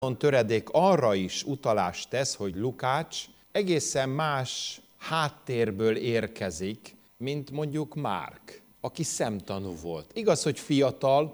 töredék arra is utalást tesz, hogy Lukács egészen más háttérből érkezik, mint mondjuk Márk, aki szemtanú volt. Igaz, hogy fiatal,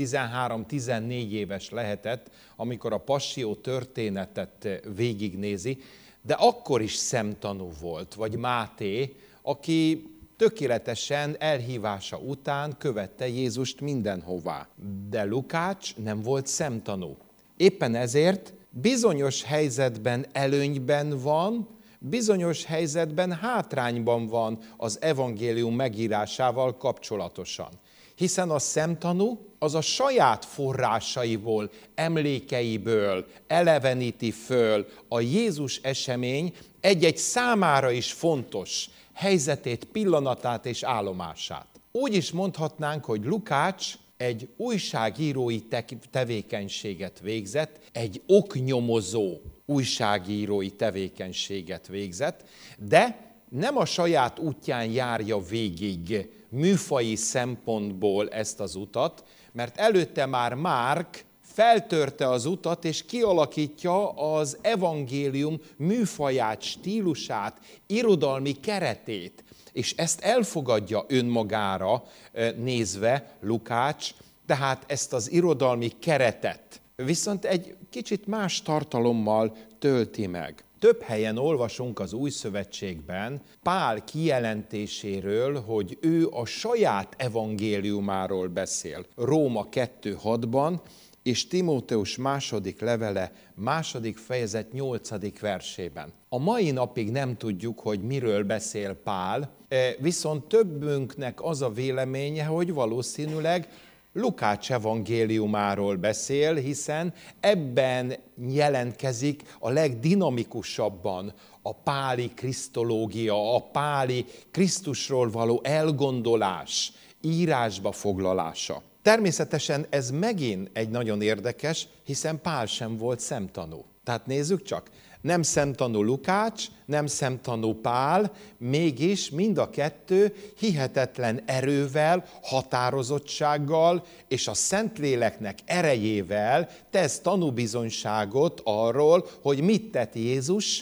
13-14 éves lehetett, amikor a Passzió történetet végignézi, de akkor is szemtanú volt, vagy Máté, aki tökéletesen elhívása után követte Jézust mindenhová. De Lukács nem volt szemtanú. Éppen ezért bizonyos helyzetben előnyben van, bizonyos helyzetben hátrányban van az evangélium megírásával kapcsolatosan. Hiszen a szemtanú az a saját forrásaiból, emlékeiből eleveníti föl a Jézus esemény egy-egy számára is fontos helyzetét, pillanatát és állomását. Úgy is mondhatnánk, hogy Lukács egy újságírói tevékenységet végzett, egy oknyomozó újságírói tevékenységet végzett, de nem a saját útján járja végig műfaji szempontból ezt az utat, mert előtte már Márk feltörte az utat, és kialakítja az evangélium műfaját, stílusát, irodalmi keretét, és ezt elfogadja önmagára nézve Lukács, tehát ezt az irodalmi keretet viszont egy kicsit más tartalommal tölti meg. Több helyen olvasunk az Új Szövetségben Pál kijelentéséről, hogy ő a saját evangéliumáról beszél. Róma 2:6-ban és Timóteus második levele, 2. fejezet 8. versében. A mai napig nem tudjuk, hogy miről beszél Pál, viszont többünknek az a véleménye, hogy valószínűleg Lukács evangéliumáról beszél, hiszen ebben jelentkezik a legdinamikusabban a páli krisztológia, a páli Krisztusról való elgondolás, írásba foglalása. Természetesen ez megint egy nagyon érdekes, hiszen Pál sem volt szemtanú. Tehát nézzük csak, nem szemtanú Lukács, nem szemtanú Pál, mégis mind a kettő hihetetlen erővel, határozottsággal és a Szentléleknek erejével tesz tanúbizonyságot arról, hogy mit tett Jézus,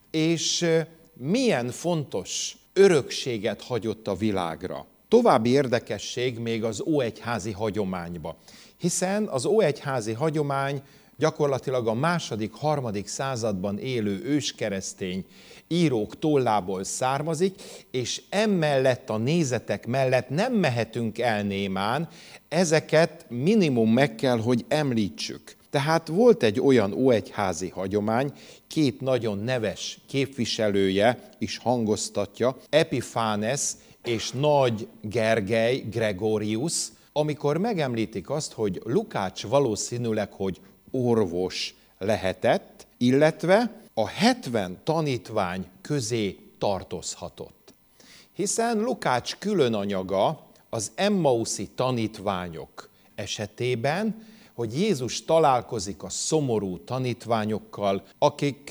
és milyen fontos örökséget hagyott a világra. További érdekesség még az óegyházi hagyományba, hiszen az óegyházi hagyomány gyakorlatilag a 2.-3. században élő őskeresztény írók tollából származik, és emellett a nézetek mellett nem mehetünk el némán, ezeket minimum meg kell, hogy említsük. Tehát volt egy olyan óegyházi hagyomány, 2 nagyon neves képviselője is hangoztatja, Epifánes és Nagy Gergely, Gregorius, amikor megemlítik azt, hogy Lukács valószínűleg, hogy orvos lehetett, illetve a 70 tanítvány közé tartozhatott. Hiszen Lukács különanyaga az emmauszi tanítványok esetében, hogy Jézus találkozik a szomorú tanítványokkal, akik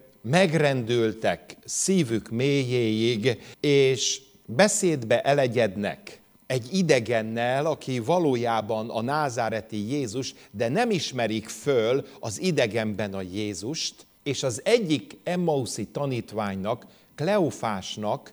megrendültek szívük mélyéig, és beszédbe elegyednek egy idegennel, aki valójában a názáreti Jézus, de nem ismerik föl az idegenben a Jézust, és az egyik emmauszi tanítványnak, Kleofásnak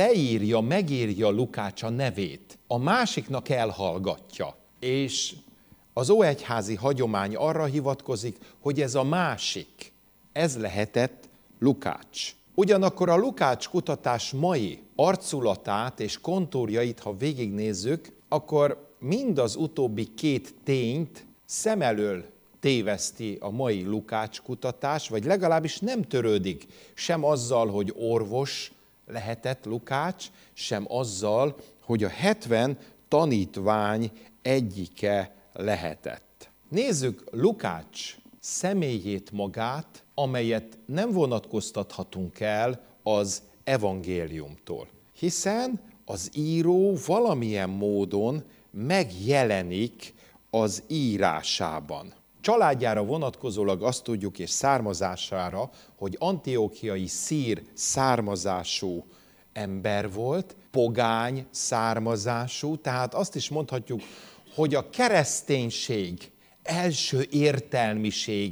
megírja Lukács a nevét. A másiknak elhallgatja, és az óegyházi hagyomány arra hivatkozik, hogy ez a másik, ez lehetett Lukács. Ugyanakkor a Lukács kutatás mai arculatát és kontúrjait, ha végignézzük, akkor mind az utóbbi 2 tényt szem elől téveszti a mai Lukács kutatás, vagy legalábbis nem törődik sem azzal, hogy orvos lehetett Lukács, sem azzal, hogy a 70 tanítvány egyike lehetett. Nézzük Lukács személyét magát, amelyet nem vonatkoztathatunk el az evangéliumtól. Hiszen az író valamilyen módon megjelenik az írásában. Családjára vonatkozólag azt tudjuk, és származására, hogy antiókiai szír származású ember volt, pogány származású, tehát azt is mondhatjuk, hogy a kereszténység első értelmiségi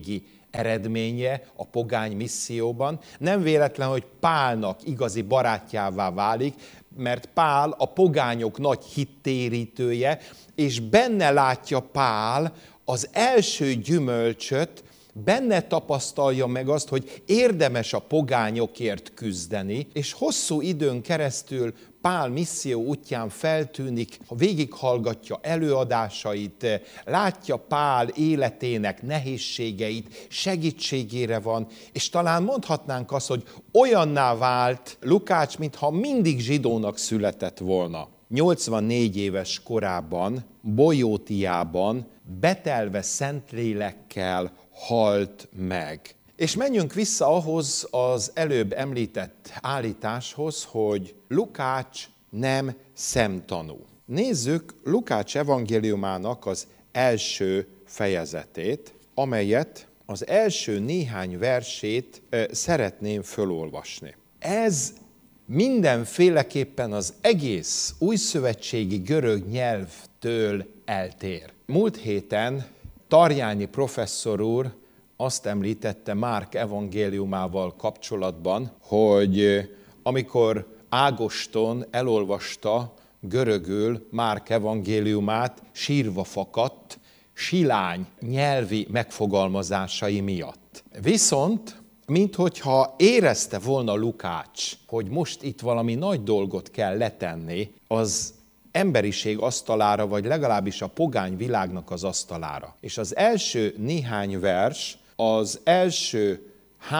eredménye a pogány misszióban. Nem véletlen, hogy Pálnak igazi barátjává válik, mert Pál a pogányok nagy hittérítője, és benne látja Pál az első gyümölcsöt, benne tapasztalja meg azt, hogy érdemes a pogányokért küzdeni, és hosszú időn keresztül Pál misszió útján feltűnik, ha végighallgatja előadásait, látja Pál életének nehézségeit, segítségére van, és talán mondhatnánk azt, hogy olyanná vált Lukács, mintha mindig zsidónak született volna. 84 éves korában, Bojótiában betelve Szentlélekkel halt meg. És menjünk vissza ahhoz az előbb említett állításhoz, hogy Lukács nem szemtanú. Nézzük Lukács evangéliumának az első fejezetét, amelyet az első néhány versét szeretném fölolvasni. Ez mindenféleképpen az egész újszövetségi görög nyelvtől eltér. Múlt héten Tarjányi professzor úr azt említette Márk evangéliumával kapcsolatban, hogy amikor Ágoston elolvasta görögül Márk evangéliumát, sírva fakadt silány nyelvi megfogalmazásai miatt. Viszont, minthogyha érezte volna Lukács, hogy most itt valami nagy dolgot kell letenni az emberiség asztalára, vagy legalábbis a pogány világnak az asztalára. És az első néhány vers, az első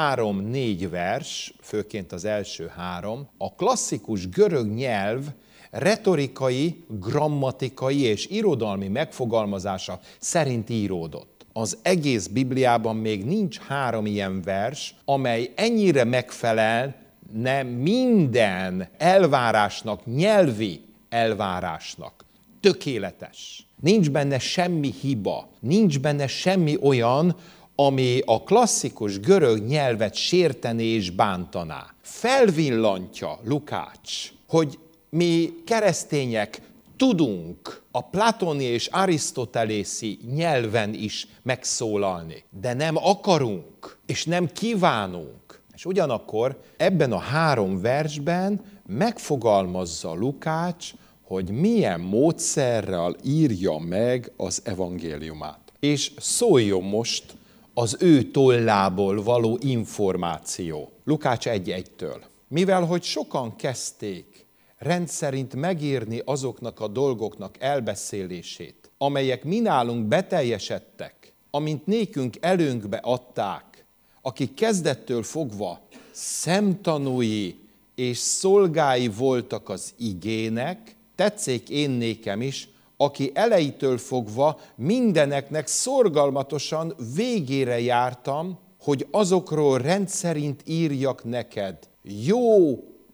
3-4 vers, főként az első 3, a klasszikus görög nyelv retorikai, grammatikai és irodalmi megfogalmazása szerint íródott. Az egész Bibliában még nincs 3 ilyen vers, amely ennyire megfelelne minden elvárásnak, nyelvi elvárásnak. Tökéletes. Nincs benne semmi hiba, nincs benne semmi olyan, ami a klasszikus görög nyelvet sértené és bántaná. Felvillantja Lukács, hogy mi keresztények tudunk a platoni és arisztotelészi nyelven is megszólalni, de nem akarunk, és nem kívánunk. És ugyanakkor ebben a 3 versben megfogalmazza Lukács, hogy milyen módszerrel írja meg az evangéliumát. És szóljon most az ő tollából való információ. Lukács 1:1-től. Mivel, hogy sokan kezdték rendszerint megírni azoknak a dolgoknak elbeszélését, amelyek mi nálunk beteljesedtek, amint nékünk előnkbe adták, akik kezdettől fogva szemtanúi és szolgái voltak az igének, tetszék én nékem is, aki elejétől fogva mindeneknek szorgalmatosan végére jártam, hogy azokról rendszerint írjak neked, jó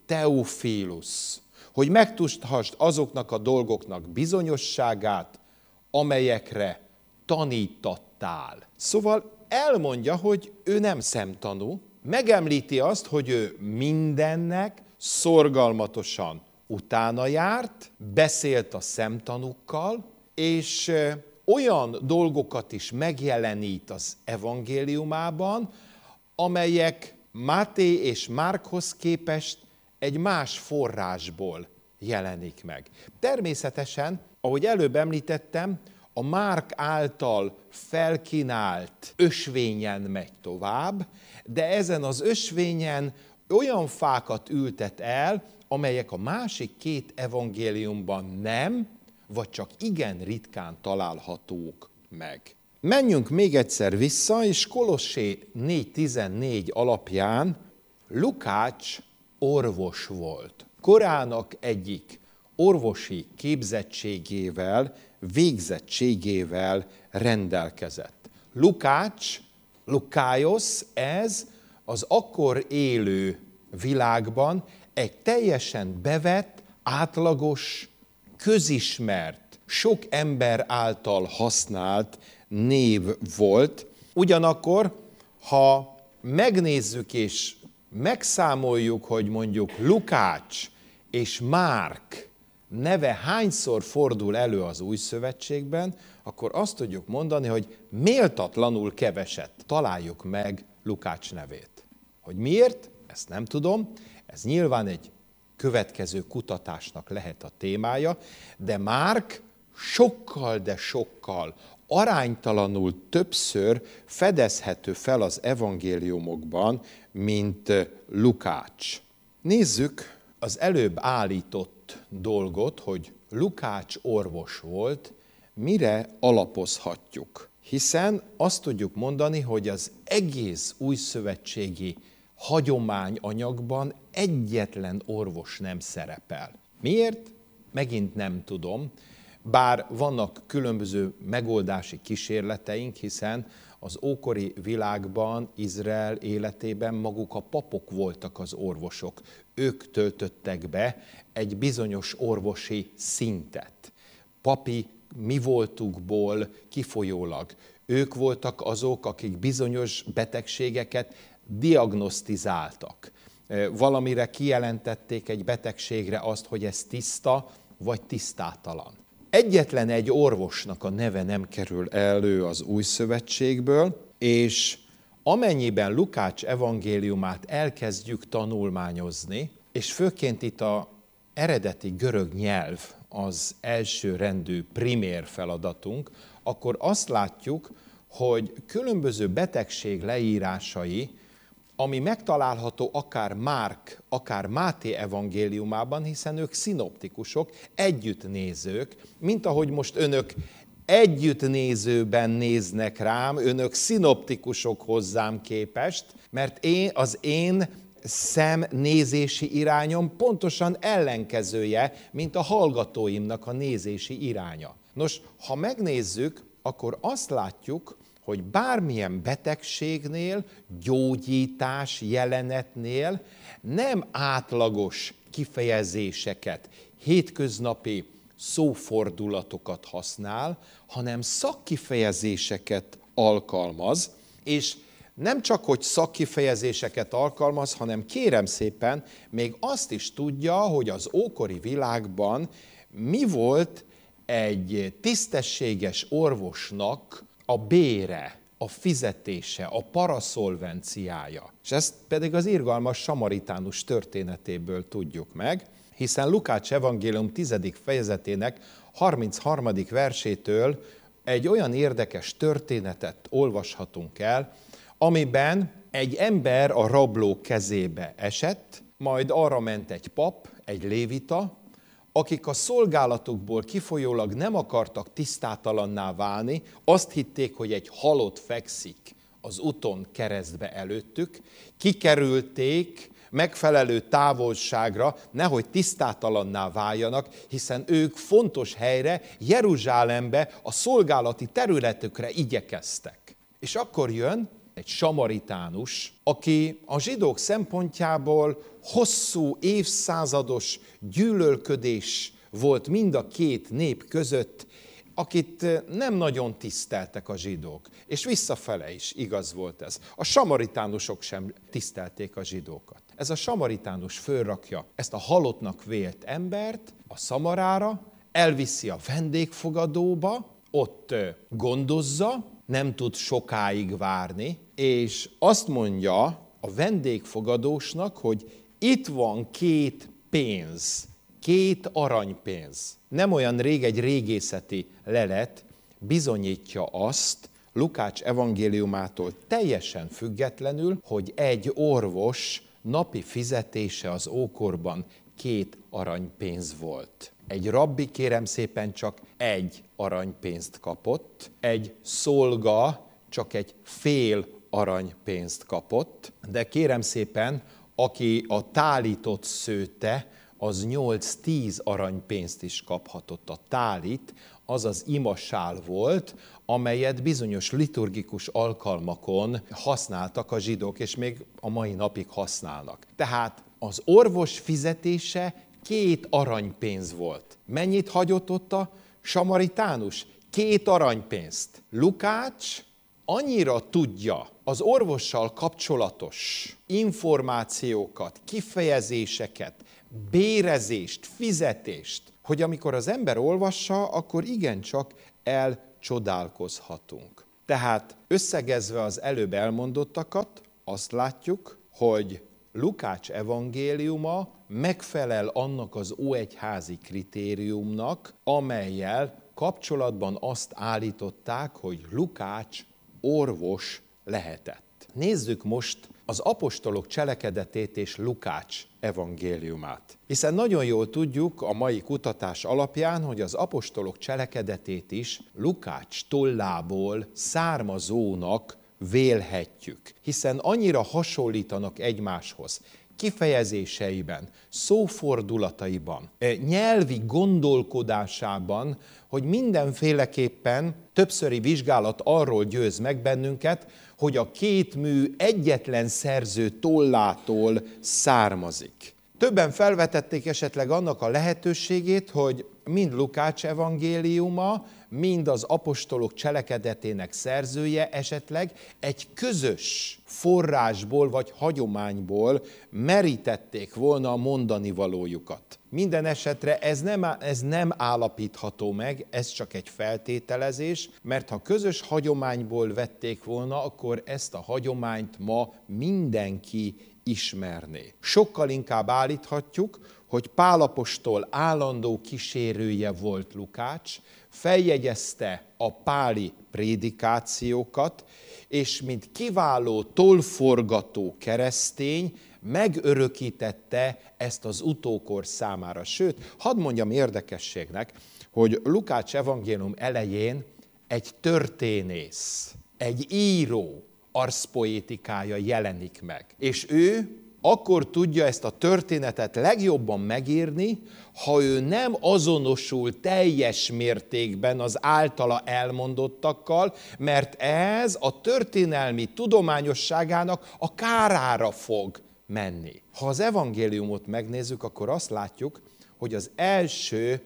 Teofílusz, hogy megtudhassd azoknak a dolgoknak bizonyosságát, amelyekre tanítattál. Szóval elmondja, hogy ő nem szemtanú, megemlíti azt, hogy ő mindennek szorgalmatosan utána járt, beszélt a szemtanúkkal, és olyan dolgokat is megjelenít az evangéliumában, amelyek Máté és Márkhoz képest egy más forrásból jelenik meg. Természetesen, ahogy előbb említettem, a Márk által felkínált ösvényen megy tovább, de ezen az ösvényen olyan fákat ültet el, amelyek a másik 2 evangéliumban nem, vagy csak igen ritkán találhatók meg. Menjünk még egyszer vissza, és Kolossé 4:14 alapján Lukács orvos volt. Korának egyik orvosi képzettségével, végzettségével rendelkezett. Lukáiosz, ez az akkor élő világban egy teljesen bevett, átlagos, közismert, sok ember által használt név volt. Ugyanakkor, ha megnézzük és megszámoljuk, hogy mondjuk Lukács és Márk neve hányszor fordul elő az Új Szövetségben, akkor azt tudjuk mondani, hogy méltatlanul keveset találjuk meg Lukács nevét. Hogy miért? Ezt nem tudom, ez nyilván egy következő kutatásnak lehet a témája, de Márk sokkal, de sokkal aránytalanul többször fedezhető fel az evangéliumokban, mint Lukács. Nézzük az előbb állított dolgot, hogy Lukács orvos volt, mire alapozhatjuk. Hiszen azt tudjuk mondani, hogy az egész újszövetségi hagyományanyagban egyetlen orvos nem szerepel. Miért? Megint nem tudom, bár vannak különböző megoldási kísérleteink, hiszen az ókori világban, Izrael életében maguk a papok voltak az orvosok. Ők töltöttek be egy bizonyos orvosi szintet. Papi mi voltukból kifolyólag. Ők voltak azok, akik bizonyos betegségeket diagnosztizáltak. Valamire kijelentették egy betegségre azt, hogy ez tiszta vagy tisztátalan. Egyetlen egy orvosnak a neve nem kerül elő az Új Szövetségből, és amennyiben Lukács evangéliumát elkezdjük tanulmányozni, és főként itt az eredeti görög nyelv az elsőrendű primér feladatunk, akkor azt látjuk, hogy különböző betegség leírásai, ami megtalálható akár Márk, akár Máté evangéliumában, hiszen ők szinoptikusok, együttnézők, mint ahogy most önök együttnézőben néznek rám, önök szinoptikusok hozzám képest, mert az én szemnézési irányom pontosan ellenkezője, mint a hallgatóimnak a nézési iránya. Nos, ha megnézzük, akkor azt látjuk, hogy bármilyen betegségnél, gyógyítás jelenetnél nem átlagos kifejezéseket, hétköznapi szófordulatokat használ, hanem szakkifejezéseket alkalmaz, és nem csak, hogy szakkifejezéseket alkalmaz, hanem kérem szépen, még azt is tudja, hogy az ókori világban mi volt egy tisztességes orvosnak a bére, a fizetése, a paraszolvenciája. És ezt pedig az irgalmas samaritánus történetéből tudjuk meg, hiszen Lukács evangélium 10. fejezetének 33. versétől egy olyan érdekes történetet olvashatunk el, amiben egy ember a rablók kezébe esett, majd arra ment egy pap, egy lévita, akik a szolgálatukból kifolyólag nem akartak tisztátalanná válni, azt hitték, hogy egy halott fekszik az úton keresztbe előttük, kikerülték megfelelő távolságra, nehogy tisztátalanná váljanak, hiszen ők fontos helyre, Jeruzsálembe, a szolgálati területükre igyekeztek. És akkor jön egy samaritánus, aki a zsidók szempontjából hosszú, évszázados gyűlölködés volt mind a két nép között, akit nem nagyon tiszteltek a zsidók. És visszafele is igaz volt ez. A samaritánusok sem tisztelték a zsidókat. Ez a samaritánus fölrakja ezt a halottnak vélt embert a szamarára, elviszi a vendégfogadóba, ott gondozza, nem tud sokáig várni, és azt mondja a vendégfogadósnak, hogy itt van 2 pénz, 2 aranypénz. Nem olyan rég egy régészeti lelet bizonyítja azt, Lukács evangéliumától teljesen függetlenül, hogy egy orvos napi fizetése az ókorban 2 aranypénz volt. Egy rabbi kérem szépen csak 1 aranypénzt kapott, egy szolga csak egy fél aranypénzt kapott, de kérem szépen, aki a tálítot szőtte, az 8-10 aranypénzt is kaphatott. A tálit, az az imasál volt, amelyet bizonyos liturgikus alkalmakon használtak a zsidók, és még a mai napig használnak. Tehát az orvos fizetése 2 aranypénz volt. Mennyit hagyott ott a samaritánus? 2 aranypénzt. Lukács annyira tudja az orvossal kapcsolatos információkat, kifejezéseket, bérezést, fizetést, hogy amikor az ember olvassa, akkor igencsak elcsodálkozhatunk. Tehát összegezve az előbb elmondottakat, azt látjuk, hogy Lukács evangéliuma megfelel annak az óegyházi kritériumnak, amellyel kapcsolatban azt állították, hogy Lukács orvos lehetett. Nézzük most az apostolok cselekedetét és Lukács evangéliumát. Hiszen nagyon jól tudjuk a mai kutatás alapján, hogy az apostolok cselekedetét is Lukács tollából származónak vélhetjük. Hiszen annyira hasonlítanak egymáshoz, kifejezéseiben, szófordulataiban, nyelvi gondolkodásában, hogy mindenféleképpen többszöri vizsgálat arról győz meg bennünket, hogy a két mű egyetlen szerző tollától származik. Többen felvetették esetleg annak a lehetőségét, hogy mind Lukács evangéliuma, mind az apostolok cselekedetének szerzője esetleg egy közös forrásból vagy hagyományból merítették volna a mondani valójukat. Minden esetre ez nem állapítható meg, ez csak egy feltételezés, mert ha közös hagyományból vették volna, akkor ezt a hagyományt ma mindenki ismerné. Sokkal inkább állíthatjuk, hogy Pál apostol állandó kísérője volt Lukács, feljegyezte a páli prédikációkat, és mint kiváló tollforgató keresztény megörökítette ezt az utókor számára. Sőt, hadd mondjam érdekességnek, hogy Lukács evangélium elején egy történész, egy író arszpoétikája jelenik meg. És ő akkor tudja ezt a történetet legjobban megírni, ha ő nem azonosul teljes mértékben az általa elmondottakkal, mert ez a történelmi tudományosságának a kárára fog menni. Ha az evangéliumot megnézzük, akkor azt látjuk, hogy az első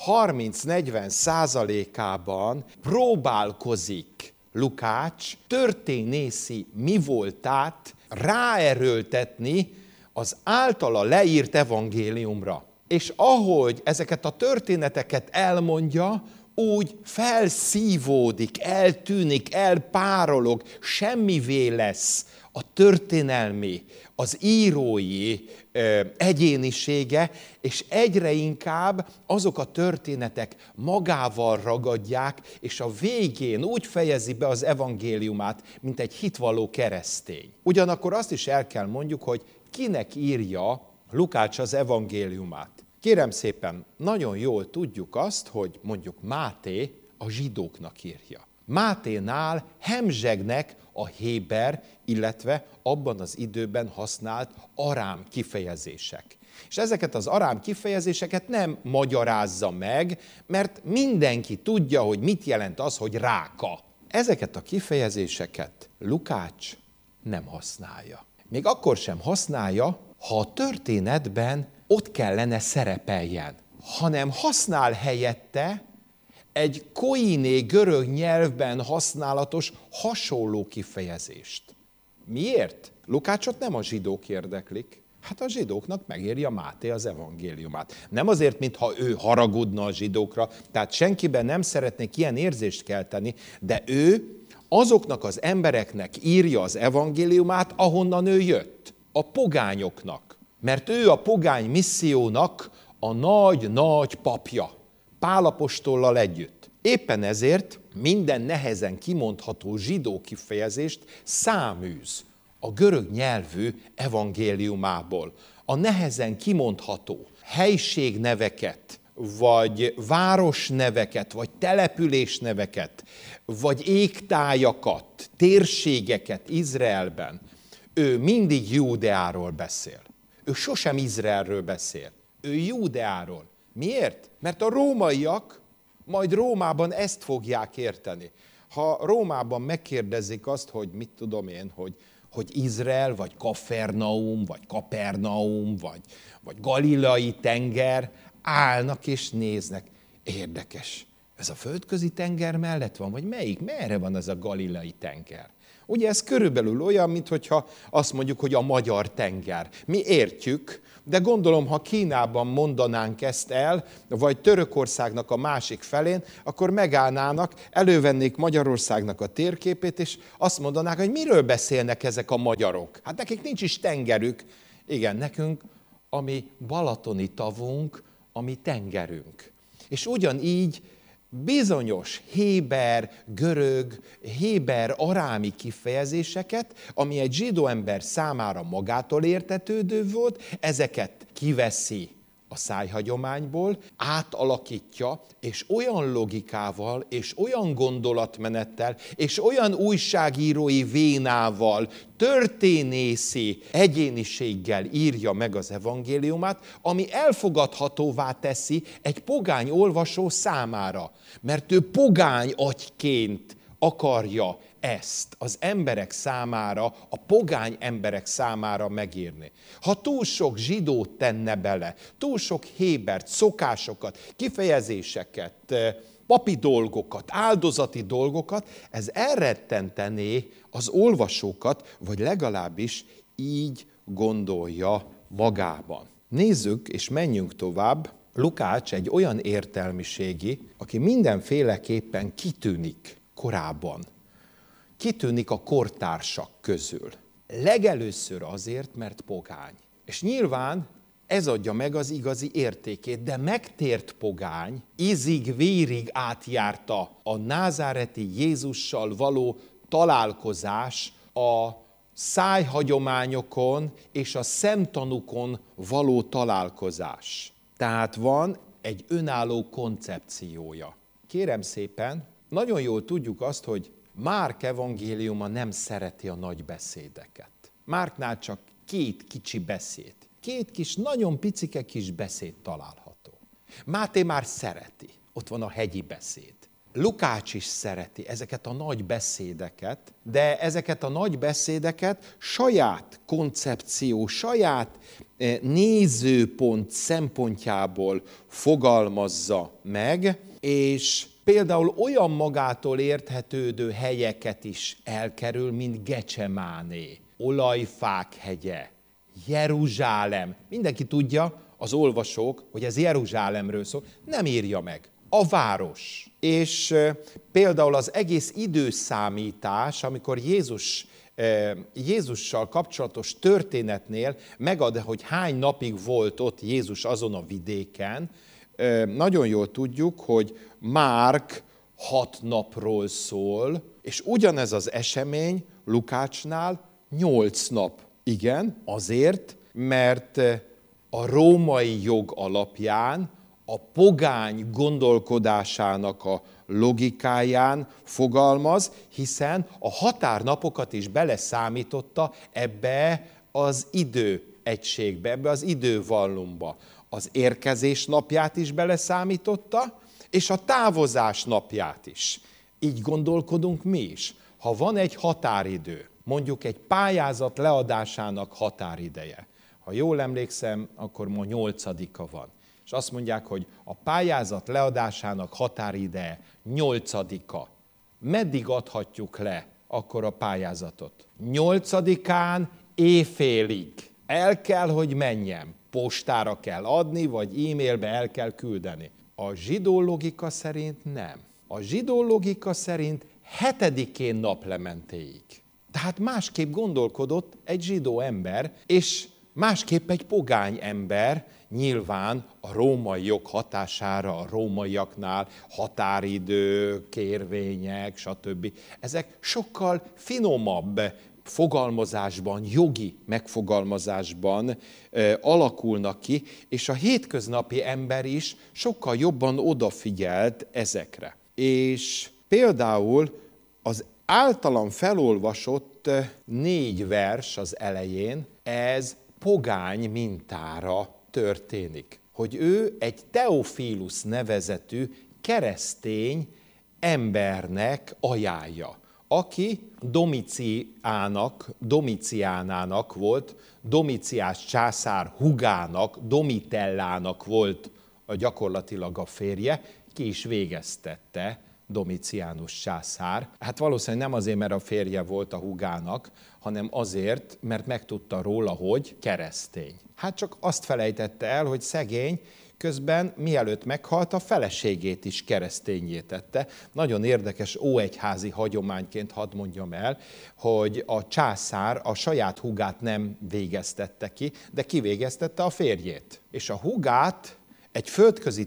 30-40%-ában próbálkozik Lukács történészi mi voltát ráerőltetni az általa leírt evangéliumra. És ahogy ezeket a történeteket elmondja, úgy felszívódik, eltűnik, elpárolog, semmivé lesz a történelmi, az írói egyénisége, és egyre inkább azok a történetek magával ragadják, és a végén úgy fejezi be az evangéliumát, mint egy hitvalló keresztény. Ugyanakkor azt is el kell mondjuk, hogy kinek írja Lukács az evangéliumát. Kérem szépen, nagyon jól tudjuk azt, hogy mondjuk Máté a zsidóknak írja. Máténál hemzsegnek a héber, illetve abban az időben használt arám kifejezések. És ezeket az arám kifejezéseket nem magyarázza meg, mert mindenki tudja, hogy mit jelent az, hogy ráka. Ezeket a kifejezéseket Lukács nem használja. Még akkor sem használja, ha a történetben ott kellene szerepeljen, hanem használ helyette egy koiné görög nyelvben használatos hasonló kifejezést. Miért? Lukácsot nem a zsidók érdeklik. Hát a zsidóknak megírja Máté az evangéliumát. Nem azért, mintha ő haragudna a zsidókra, tehát senkiben nem szeretnék ilyen érzést kelteni, de ő azoknak az embereknek írja az evangéliumát, ahonnan ő jött. A pogányoknak. Mert ő a pogány missziónak a nagy-nagy papja. Pál apostollal együtt. Éppen ezért minden nehezen kimondható zsidó kifejezést száműz a görög nyelvű evangéliumából. A nehezen kimondható helységneveket, vagy városneveket, vagy településneveket, vagy égtájakat, térségeket Izraelben, ő mindig Júdeáról beszél. Ő sosem Izraelről beszél. Ő Júdeáról. Miért? Mert a rómaiak majd Rómában ezt fogják érteni. Ha Rómában megkérdezik azt, hogy mit tudom én, hogy Izrael, vagy Kapernaum, vagy Galileai tenger, állnak és néznek. Érdekes. Ez a földközi tenger mellett van, vagy melyik? Merre van ez a Galileai tenger? Ugye ez körülbelül olyan, mintha azt mondjuk, hogy a magyar tenger. Mi értjük, de gondolom, ha Kínában mondanánk ezt el, vagy Törökországnak a másik felén, akkor megállnának, elővennék Magyarországnak a térképét, és azt mondanák, hogy miről beszélnek ezek a magyarok. Hát nekik nincs is tengerük. Igen, nekünk, ami balatoni tavunk, ami tengerünk. És ugyanígy bizonyos héber, görög, héber, arámi kifejezéseket, ami egy zsidó ember számára magától értetődő volt, ezeket kiveszi a szájhagyományból, átalakítja, és olyan logikával, és olyan gondolatmenettel, és olyan újságírói vénával, történészi egyéniséggel írja meg az evangéliumát, ami elfogadhatóvá teszi egy pogány olvasó számára. Mert ő pogány agyként akarja ezt az emberek számára, a pogány emberek számára megírni. Ha túl sok zsidót tenne bele, túl sok hébert, szokásokat, kifejezéseket, papi dolgokat, áldozati dolgokat, ez elrettentené az olvasókat, vagy legalábbis így gondolja magában. Nézzük és menjünk tovább. Lukács egy olyan értelmiségi, aki mindenféleképpen kitűnik korábban. Kitűnik a kortársak közül. Legelőször azért, mert pogány. És nyilván ez adja meg az igazi értékét, de megtért pogány ízig-vérig átjárta a názáreti Jézussal való találkozás a szájhagyományokon és a szemtanúkon való találkozás. Tehát van egy önálló koncepciója. Kérem szépen, nagyon jól tudjuk azt, hogy Márk evangéliuma nem szereti a nagy beszédeket. Márknál csak 2 kicsi beszéd. 2 kis, nagyon picike kis beszéd található. Máté már szereti, ott van a hegyi beszéd. Lukács is szereti ezeket a nagy beszédeket, de ezeket a nagy beszédeket saját koncepció, saját nézőpont szempontjából fogalmazza meg, és például olyan magától érthetődő helyeket is elkerül, mint Gecsemáné, Olajfák hegye, Jeruzsálem. Mindenki tudja, az olvasók, hogy ez Jeruzsálemről szól, nem írja meg. A város. És például az egész időszámítás, amikor Jézussal kapcsolatos történetnél megad, hogy hány napig volt ott Jézus azon a vidéken, nagyon jól tudjuk, hogy Márk 6 napról szól, és ugyanez az esemény Lukácsnál 8 nap. Igen, azért, mert a római jog alapján, a pogány gondolkodásának a logikáján fogalmaz, hiszen a határnapokat is beleszámította ebbe az időegységbe, ebbe az idővallumba. Az érkezés napját is beleszámította, és a távozás napját is. Így gondolkodunk mi is. Ha van egy határidő, mondjuk egy pályázat leadásának határideje, ha jól emlékszem, akkor ma 8-a van. És azt mondják, hogy a pályázat leadásának határideje 8-a. Meddig adhatjuk le akkor a pályázatot? 8-án éjfélig. El kell, hogy menjem. Postára kell adni, vagy e-mailbe el kell küldeni. A zsidó logika szerint nem. A zsidó logika szerint 7-én naplementéig. Tehát másképp gondolkodott egy zsidó ember, és másképp egy pogány ember, nyilván a római jog hatására, a rómaiaknál határidő, kérvények, stb. Ezek sokkal finomabb fogalmazásban, jogi megfogalmazásban alakulnak ki, és a hétköznapi ember is sokkal jobban odafigyelt ezekre. És például az általam felolvasott 4 vers az elején, ez pogány mintára történik. Hogy ő egy Teofilus nevezetű keresztény embernek ajánlja, aki Domiciánának volt, Domiciás császár húgának, Domitellának volt gyakorlatilag a férje, ki is végeztette Domitianus császár. Hát valószínűleg nem azért, mert a férje volt a húgának, hanem azért, mert megtudta róla, hogy keresztény. Hát csak azt felejtette el, hogy szegény, közben mielőtt meghalt, a feleségét is kereszténnyé tette. Nagyon érdekes óegyházi hagyományként hadd mondjam el, hogy a császár a saját húgát nem végeztette ki, de kivégeztette a férjét. És a húgát egy földközi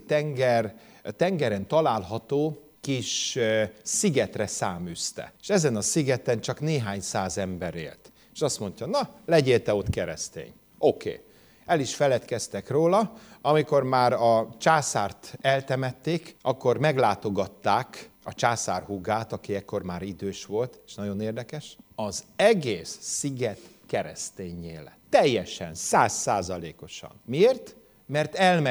tengeren található kis szigetre száműzte. És ezen a szigeten csak néhány száz ember élt. És azt mondja, na, legyél te ott keresztény. Oké. El is feledkeztek róla, amikor már a császárt eltemették, akkor meglátogatták a császár húgát, aki ekkor már idős volt, és nagyon érdekes, az egész sziget kereszténnyé lett. Teljesen, 100%-osan. Miért? Mert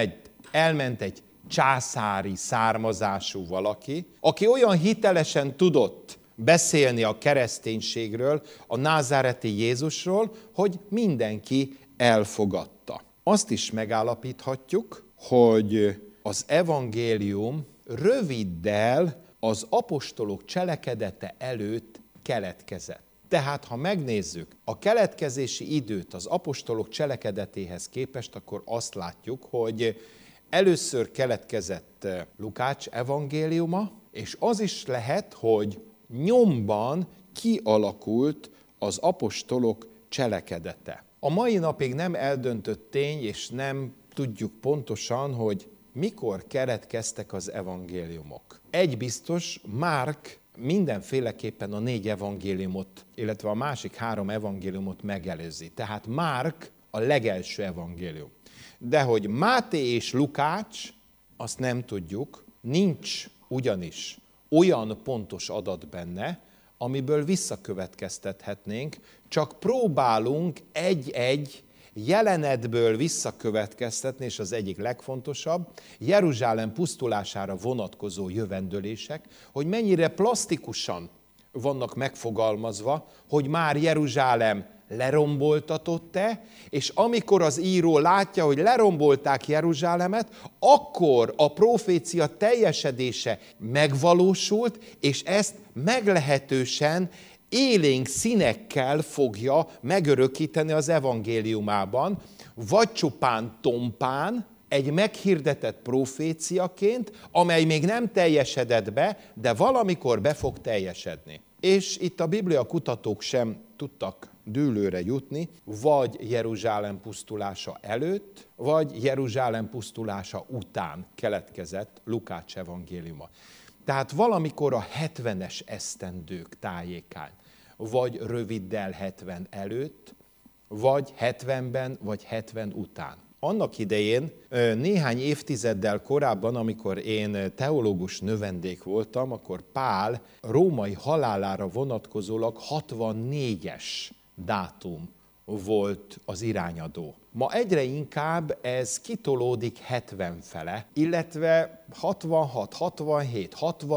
elment egy császári származású valaki, aki olyan hitelesen tudott beszélni a kereszténységről, a názáreti Jézusról, hogy mindenki elfogadta. Azt is megállapíthatjuk, hogy az evangélium röviddel az apostolok cselekedete előtt keletkezett. Tehát, ha megnézzük a keletkezési időt az apostolok cselekedetéhez képest, akkor azt látjuk, hogy először keletkezett Lukács evangéliuma, és az is lehet, hogy nyomban kialakult az apostolok cselekedete. A mai napig nem eldöntött tény, és nem tudjuk pontosan, hogy mikor keletkeztek az evangéliumok. Egy biztos, Márk mindenféleképpen a 4 evangéliumot, illetve a másik 3 evangéliumot megelőzi. Tehát Márk a legelső evangélium. De hogy Máté és Lukács, azt nem tudjuk, nincs ugyanis olyan pontos adat benne, amiből visszakövetkeztethetnénk, csak próbálunk egy-egy jelenetből visszakövetkeztetni, és az egyik legfontosabb, Jeruzsálem pusztulására vonatkozó jövendőlések, hogy mennyire plastikusan vannak megfogalmazva, hogy már Jeruzsálem leromboltatott-e, és amikor az író látja, hogy lerombolták Jeruzsálemet, akkor a profécia teljesedése megvalósult, és ezt meglehetősen élénk színekkel fogja megörökíteni az evangéliumában, vagy csupán tompán, egy meghirdetett proféciaként, amely még nem teljesedett be, de valamikor be fog teljesedni. És itt a Biblia kutatók sem tudtak dűlőre jutni, vagy Jeruzsálem pusztulása előtt, vagy Jeruzsálem pusztulása után keletkezett Lukács evangéliuma. Tehát valamikor a 70-es esztendők tájékán, vagy röviddel 70 előtt, vagy 70-ben, vagy 70 után. Annak idején, néhány évtizeddel korábban, amikor én teológus növendék voltam, akkor Pál római halálára vonatkozólag 64-es dátum volt az irányadó. Ma egyre inkább ez kitolódik 70 fele, illetve 66, 67,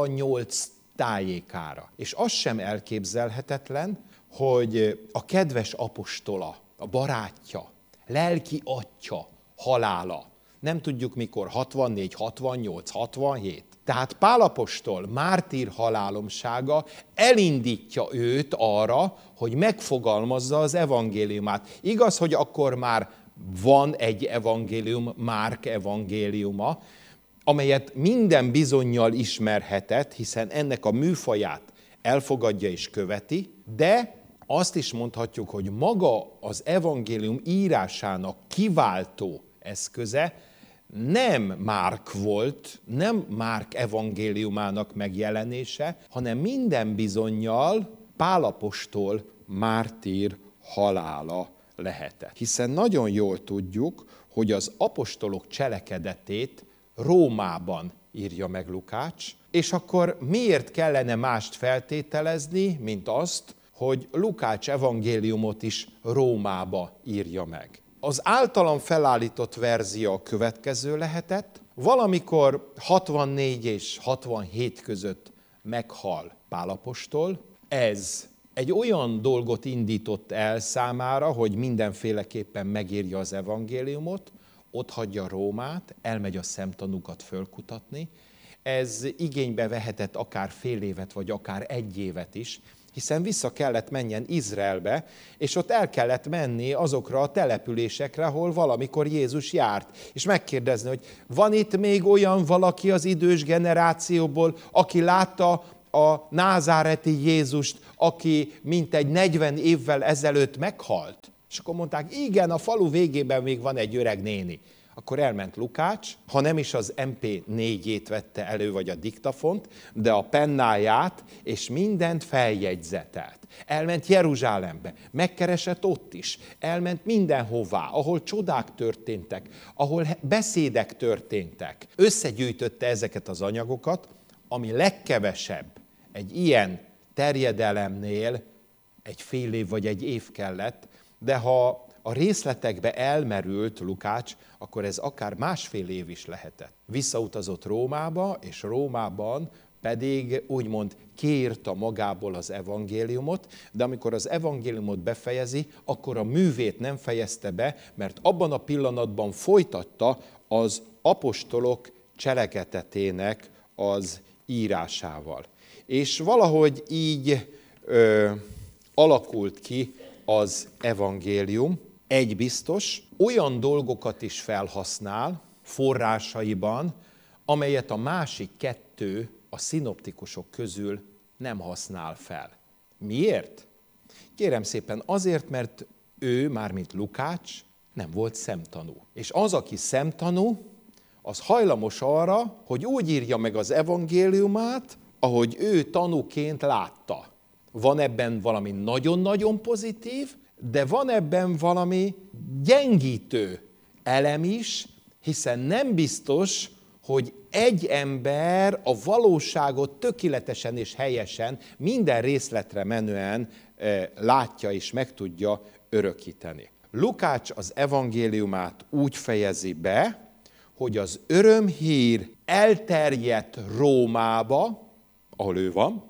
68 tájékára. És az sem elképzelhetetlen, hogy a kedves apostola, a barátja, lelki atya halála, nem tudjuk mikor, 64, 68, 67. Tehát Pál apostol mártír halálomsága elindítja őt arra, hogy megfogalmazza az evangéliumát. Igaz, hogy akkor már van egy evangélium, Márk evangéliuma, amelyet minden bizonnyal ismerhetett, hiszen ennek a műfaját elfogadja és követi, de azt is mondhatjuk, hogy maga az evangélium írásának kiváltó eszköze nem Márk volt, nem Márk evangéliumának megjelenése, hanem minden bizonnyal Pál apostol mártír halála lehetett. Hiszen nagyon jól tudjuk, hogy az apostolok cselekedetét Rómában írja meg Lukács, és akkor miért kellene mást feltételezni, mint azt, hogy Lukács evangéliumot is Rómába írja meg. Az általam felállított verzió a következő lehetett, valamikor 64 és 67 között meghal Pál apostol, ez egy olyan dolgot indított el számára, hogy mindenféleképpen megírja az evangéliumot, otthagyja Rómát, elmegy a szemtanúkat fölkutatni, Ez igénybe vehetett akár fél évet, vagy akár egy évet is, hiszen vissza kellett menjen Izraelbe, és ott el kellett menni azokra a településekre, ahol valamikor Jézus járt, és megkérdezni, hogy van itt még olyan valaki az idős generációból, aki látta a názáreti Jézust, aki mintegy 40 évvel ezelőtt meghalt? És akkor mondták, igen, a falu végében még van egy öreg néni. Akkor elment Lukács, ha nem is az MP4-ét vette elő, vagy a diktafont, de a pennáját, és mindent feljegyzetelt. Elment Jeruzsálembe, megkeresett ott is, elment mindenhová, ahol csodák történtek, ahol beszédek történtek. Összegyűjtötte ezeket az anyagokat, ami legkevesebb egy ilyen terjedelemnél egy fél év vagy egy év kellett, de ha a részletekbe elmerült Lukács, akkor ez akár másfél év is lehetett. Visszautazott Rómába, és Rómában pedig úgymond kiírta magából az evangéliumot, de amikor az evangéliumot befejezi, akkor a művét nem fejezte be, mert abban a pillanatban folytatta az apostolok cselekedetének az írásával. És valahogy így alakult ki az evangélium. Egy biztos, olyan dolgokat is felhasznál forrásaiban, amelyet a másik kettő a szinoptikusok közül nem használ fel. Miért? Kérem szépen azért, mert ő, mármint Lukács, nem volt szemtanú. És az, aki szemtanú, az hajlamos arra, hogy úgy írja meg az evangéliumát, ahogy ő tanúként látta. Van ebben valami nagyon-nagyon pozitív, de van ebben valami gyengítő elem is, hiszen nem biztos, hogy egy ember a valóságot tökéletesen és helyesen, minden részletre menően látja és meg tudja örökíteni. Lukács az evangéliumát úgy fejezi be, hogy az örömhír elterjedt Rómába, ahol ő van,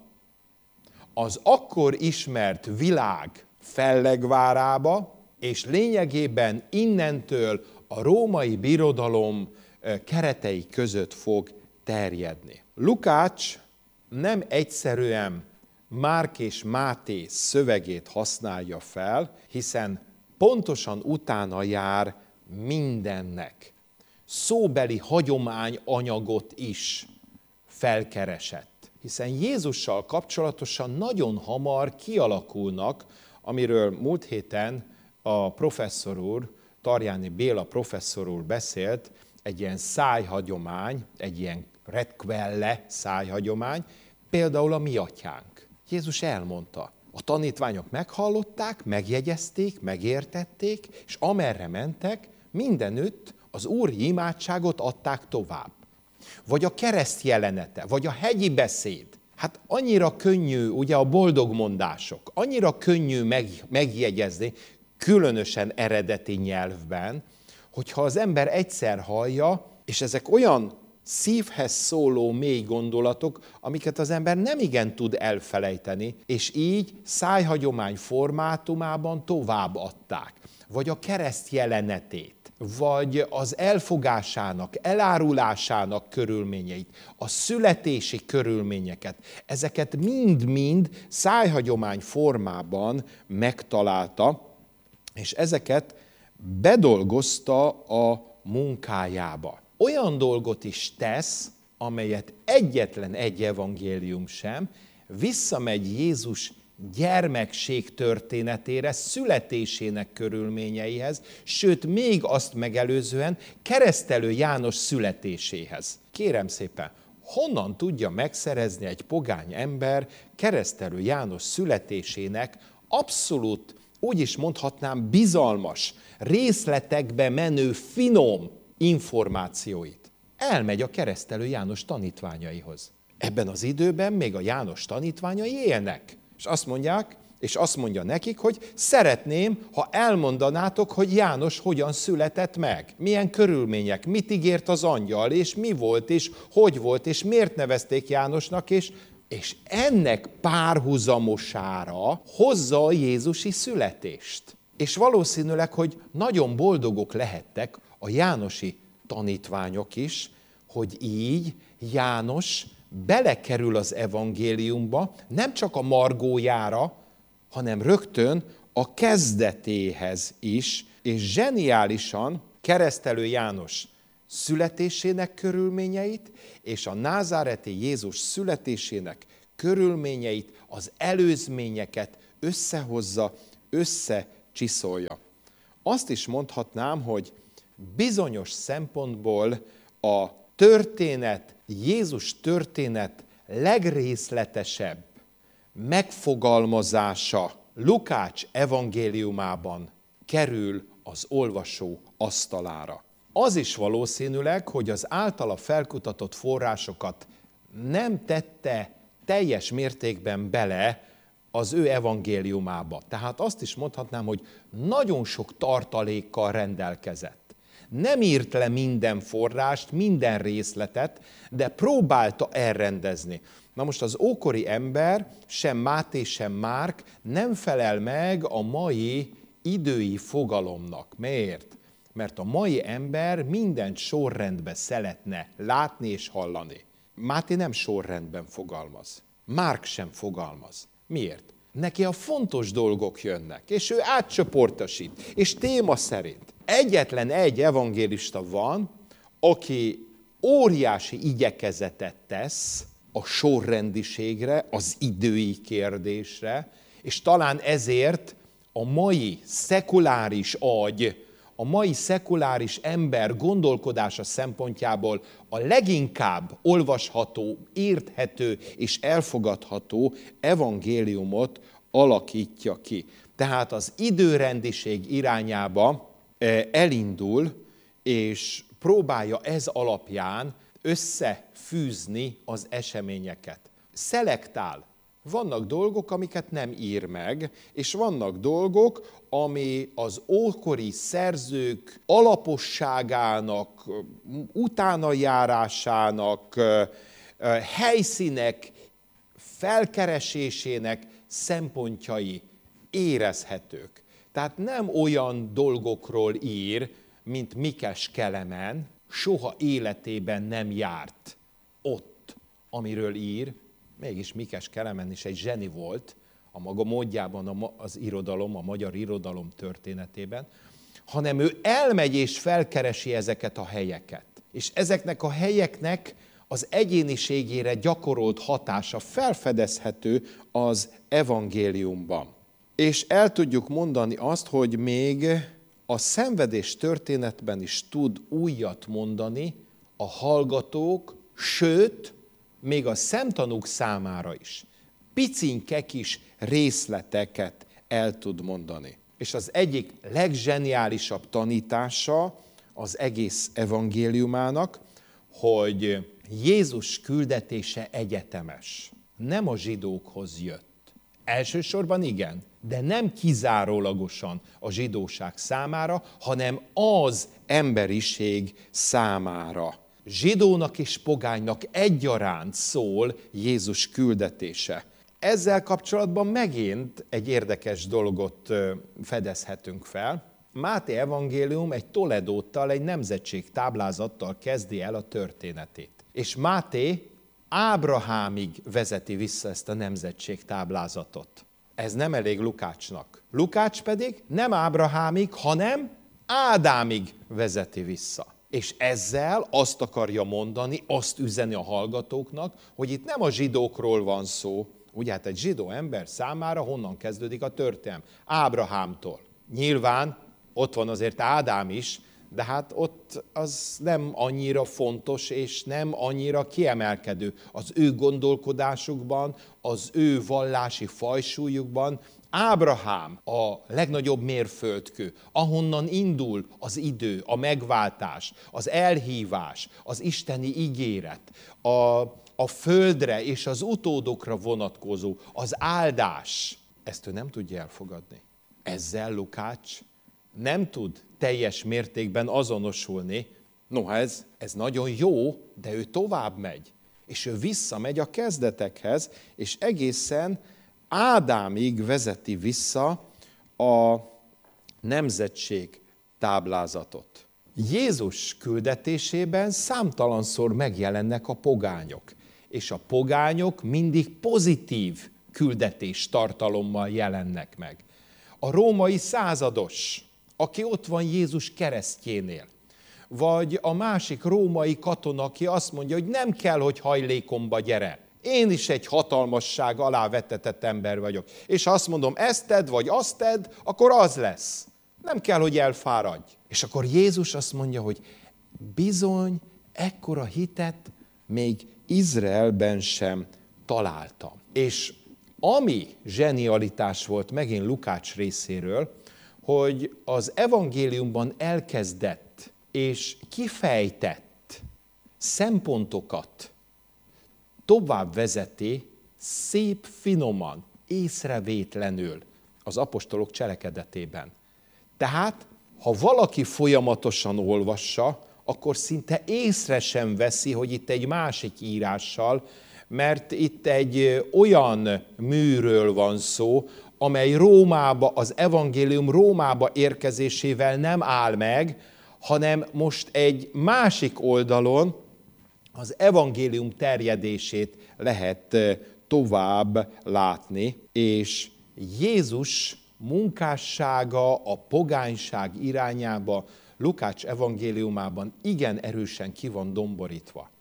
az akkor ismert világ fellegvárába, és lényegében innentől a római birodalom keretei között fog terjedni. Lukács nem egyszerűen Márk és Máté szövegét használja fel, hiszen pontosan utána jár mindennek. Szóbeli hagyományanyagot is felkeresett. Hiszen Jézussal kapcsolatosan nagyon hamar kialakulnak, amiről múlt héten a professzor úr, Tarjáni Béla professzor úr beszélt, egy ilyen szájhagyomány, egy ilyen retkvelle szájhagyomány, például a mi atyánk. Jézus elmondta, a tanítványok meghallották, megjegyezték, megértették, és amerre mentek, mindenütt az úri imádságot adták tovább. Vagy a kereszt jelenete, vagy a hegyi beszéd. Hát annyira könnyű, ugye a boldog mondások, annyira könnyű megjegyezni, különösen eredeti nyelvben, hogyha az ember egyszer hallja, és ezek olyan szívhez szóló mély gondolatok, amiket az ember nem igen tud elfelejteni, és így szájhagyomány formátumában továbbadták. Vagy a kereszt jelenetét, vagy az elfogásának, elárulásának körülményeit, a születési körülményeket, ezeket mind-mind szájhagyomány formában megtalálta, és ezeket bedolgozta a munkájába. Olyan dolgot is tesz, amelyet egyetlen egy evangélium sem, visszamegy Jézus gyermekség történetére, születésének körülményeihez, sőt, még azt megelőzően Keresztelő János születéséhez. Kérem szépen, honnan tudja megszerezni egy pogány ember Keresztelő János születésének abszolút, úgy is mondhatnám, bizalmas, részletekbe menő, finom információit? Elmegy a Keresztelő János tanítványaihoz. Ebben az időben még a János tanítványai élnek. És azt mondják, és azt mondja nekik, hogy szeretném, ha elmondanátok, hogy János hogyan született meg. Milyen körülmények, mit ígért az angyal, és mi volt, és hogy volt, és miért nevezték Jánosnak, és ennek párhuzamosára hozza a jézusi születést. És valószínűleg, hogy nagyon boldogok lehettek a jánosi tanítványok is, hogy így János belekerül az evangéliumba, nem csak a margójára, hanem rögtön a kezdetéhez is, és zseniálisan keresztelő János születésének körülményeit, és a názáreti Jézus születésének körülményeit, az előzményeket összehozza, összecsiszolja. Azt is mondhatnám, hogy bizonyos szempontból a történet, Jézus történet legrészletesebb megfogalmazása Lukács evangéliumában kerül az olvasó asztalára. Az is valószínűleg, hogy az általa felkutatott forrásokat nem tette teljes mértékben bele az ő evangéliumába. Tehát azt is mondhatnám, hogy nagyon sok tartalékkal rendelkezett. Nem írt le minden forrást, minden részletet, de próbálta elrendezni. Na most az ókori ember, sem Máté, sem Márk nem felel meg a mai idői fogalomnak. Miért? Mert a mai ember mindent sorrendbe szeretne látni és hallani. Máté nem sorrendben fogalmaz. Márk sem fogalmaz. Miért? Neki a fontos dolgok jönnek, és ő átcsoportosít, és téma szerint. Egyetlen egy evangélista van, aki óriási igyekezetet tesz a sorrendiségre, az idői kérdésre, és talán ezért a mai szekuláris agy, a mai szekuláris ember gondolkodása szempontjából a leginkább olvasható, érthető és elfogadható evangéliumot alakítja ki. Tehát az időrendiség irányába elindul, és próbálja ez alapján összefűzni az eseményeket. Szelektál. Vannak dolgok, amiket nem ír meg, és vannak dolgok, ami az ókori szerzők alaposságának, utánajárásának, helyszínek felkeresésének szempontjai érezhetők. Tehát nem olyan dolgokról ír, mint Mikes Kelemen, soha életében nem járt ott, amiről ír. Mégis Mikes Kelemen is egy zseni volt a maga módjában az irodalom, a magyar irodalom történetében, hanem ő elmegy és felkeresi ezeket a helyeket. És ezeknek a helyeknek az egyéniségére gyakorolt hatása felfedezhető az evangéliumban. És el tudjuk mondani azt, hogy még a szenvedés történetben is tud újat mondani a hallgatók, sőt, még a szemtanúk számára is picinke kis részleteket el tud mondani. És az egyik legzseniálisabb tanítása az egész evangéliumának, hogy Jézus küldetése egyetemes. Nem a zsidókhoz jött. Elsősorban igen, de nem kizárólagosan a zsidóság számára, hanem az emberiség számára. Zsidónak és pogánynak egyaránt szól Jézus küldetése. Ezzel kapcsolatban megint egy érdekes dolgot fedezhetünk fel. Máté evangélium egy Toledóttal, egy nemzetség táblázattal kezdi el a történetét. És Máté Ábrahámig vezeti vissza ezt a nemzetség táblázatot. Ez nem elég Lukácsnak. Lukács pedig nem Ábrahámig, hanem Ádámig vezeti vissza. És ezzel azt akarja mondani, azt üzeni a hallgatóknak, hogy itt nem a zsidókról van szó. Ugye hát egy zsidó ember számára honnan kezdődik a történelem? Ábrahámtól. Nyilván ott van azért Ádám is, de hát ott az nem annyira fontos és nem annyira kiemelkedő. Az ő gondolkodásukban, az ő vallási fajsúlyukban Ábrahám a legnagyobb mérföldkő, ahonnan indul az idő, a megváltás, az elhívás, az isteni ígéret, a földre és az utódokra vonatkozó, az áldás. Ezt ő nem tudja elfogadni. Ezzel Lukács nem tud teljes mértékben azonosulni. Noha ez nagyon jó, de ő tovább megy. És ő visszamegy a kezdetekhez, és egészen Ádámig vezeti vissza a nemzetség táblázatot. Jézus küldetésében számtalanszor megjelennek a pogányok, és a pogányok mindig pozitív küldetés tartalommal jelennek meg. A római százados, aki ott van Jézus keresztjénél, vagy a másik római katona, aki azt mondja, hogy nem kell, hogy hajlékomba gyere. Én is egy hatalmasság alá vetetett ember vagyok. És ha azt mondom, ezt tedd, vagy azt tedd, akkor az lesz. Nem kell, hogy elfáradj. És akkor Jézus azt mondja, hogy bizony, ekkora hitet még Izraelben sem találtam. És ami zsenialitás volt megint Lukács részéről, hogy az evangéliumban elkezdett és kifejtett szempontokat tovább vezeti szép, finoman, észrevétlenül az apostolok cselekedetében. Tehát, ha valaki folyamatosan olvassa, akkor szinte észre sem veszi, hogy itt egy másik írással, mert itt egy olyan műről van szó, amely Rómába, az evangélium Rómába érkezésével nem áll meg, hanem most egy másik oldalon az evangélium terjedését lehet tovább látni, és Jézus munkássága a pogányság irányába Lukács evangéliumában igen erősen ki van domborítva.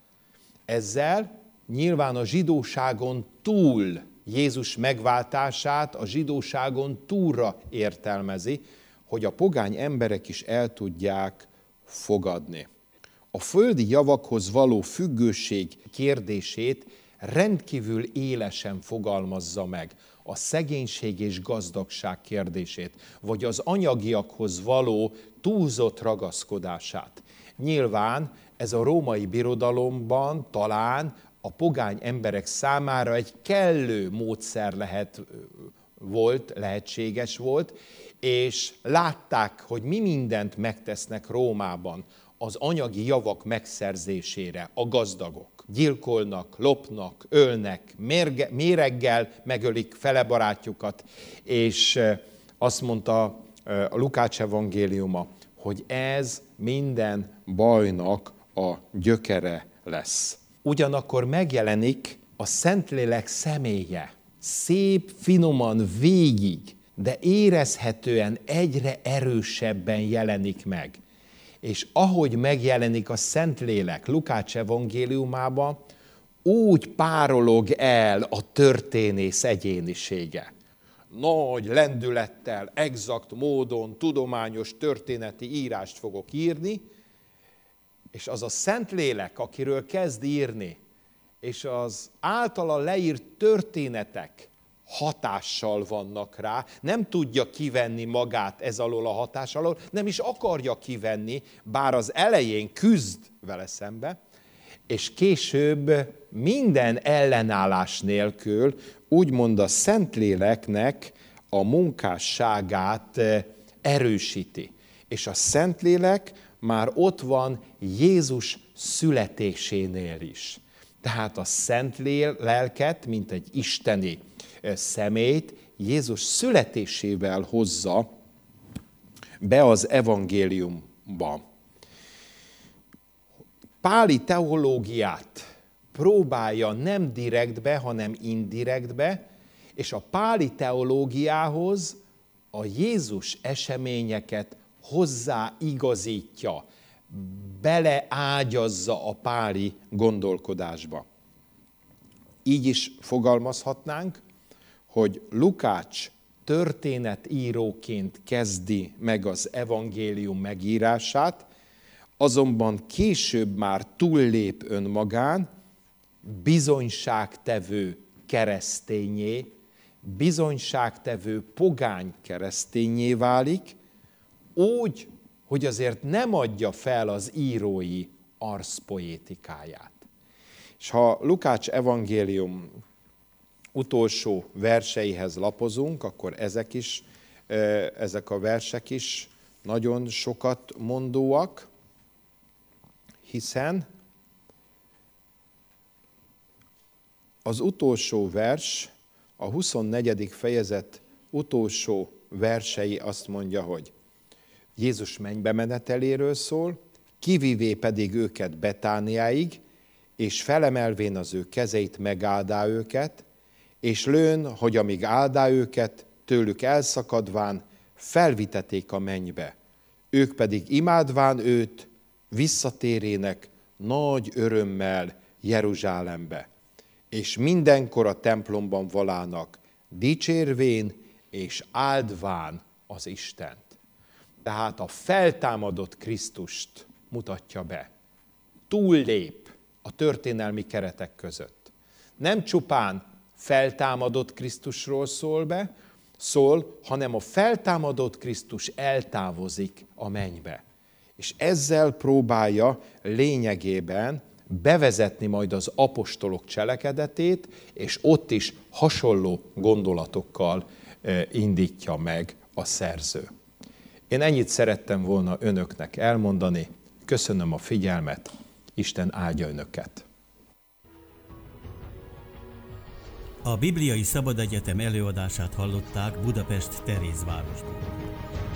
Ezzel nyilván a zsidóságon túl Jézus megváltását a zsidóságon túlra értelmezi, hogy a pogány emberek is el tudják fogadni. A földi javakhoz való függőség kérdését rendkívül élesen fogalmazza meg. A szegénység és gazdagság kérdését, vagy az anyagiakhoz való túlzott ragaszkodását. Nyilván ez a római birodalomban talán a pogány emberek számára egy kellő módszer lehetséges volt, és látták, hogy mi mindent megtesznek Rómában az anyagi javak megszerzésére a gazdagok. Gyilkolnak, lopnak, ölnek, méreggel megölik fele barátjukat, és azt mondta a Lukács evangéliuma, hogy ez minden bajnak a gyökere lesz. Ugyanakkor megjelenik a Szentlélek személye, szép, finoman végig, de érezhetően egyre erősebben jelenik meg. És ahogy megjelenik a Szentlélek Lukács evangéliumában, úgy párolog el a történész egyénisége. Nagy lendülettel, exakt módon, tudományos történeti írást fogok írni, és az a Szentlélek, akiről kezd írni, és az általa leírt történetek hatással vannak rá, nem tudja kivenni magát ez alól a hatás alól, nem is akarja kivenni, bár az elején küzd vele szembe, és később minden ellenállás nélkül úgymond a Szentléleknek a munkásságát erősíti. És a Szentlélek már ott van Jézus születésénél is. Tehát a Szentléleket, mint egy isteni személyt Jézus születésével hozza be az evangéliumba. Páli teológiát próbálja nem direktbe, hanem indirektbe, és a páli teológiához a Jézus eseményeket hozzáigazítja, beleágyazza a páli gondolkodásba. Így is fogalmazhatnánk, hogy Lukács történetíróként kezdi meg az evangélium megírását, azonban később már túllép önmagán, bizonyságtevő keresztényé, bizonyságtevő pogány keresztényé válik, úgy, hogy azért nem adja fel az írói arszpoétikáját. És ha Lukács evangélium utolsó verseihez lapozunk, akkor ezek a versek is nagyon sokat mondóak, hiszen az utolsó vers, a 24. fejezet utolsó versei azt mondja, hogy Jézus mennybe meneteléről szól, kivivé pedig őket Betániáig, és felemelvén az ő kezeit megáldá őket, és lőn, hogy amíg áldá őket, tőlük elszakadván felviteték a mennybe. Ők pedig imádván őt visszatérének nagy örömmel Jeruzsálembe. És mindenkor a templomban valának, dicsérvén és áldván az Istent. Tehát a feltámadott Krisztust mutatja be. Túllép a történelmi keretek között. Nem csupán feltámadott Krisztusról szól, hanem a feltámadott Krisztus eltávozik a mennybe. És ezzel próbálja lényegében bevezetni majd az apostolok cselekedetét, és ott is hasonló gondolatokkal indítja meg a szerző. Én ennyit szerettem volna önöknek elmondani. Köszönöm a figyelmet, Isten áldja önöket! A Bibliai Szabadegyetem előadását hallották Budapest Terézvárosból.